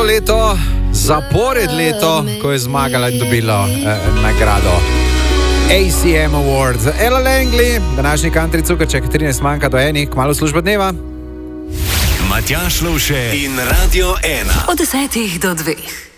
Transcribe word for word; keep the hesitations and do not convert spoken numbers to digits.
leto, zapored leto, ko je zmagala in dobila eh, nagrado A C M Awards. Ella Langley, današnji country cukrček, trinajst manjka do enih, kmalu služba dneva. Matjaž Lovše in Radio ena. Od desetih do dveh.